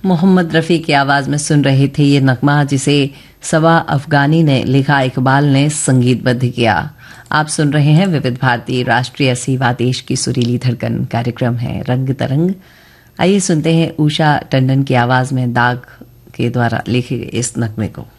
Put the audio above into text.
मोहम्मद रफ़ी की आवाज़ में सुन रहे थे ये नगमा, जिसे सवा अफगानी ने लिखा, इकबाल ने संगीतबद्ध किया। आप सुन रहे हैं विविध भारती राष्ट्रीय सेवा, देश की सुरीली धड़कन। कार्यक्रम है रंग तरंग। आइए सुनते हैं उषा टंडन की आवाज़ में दाग के द्वारा लिखे गए इस नगमे को।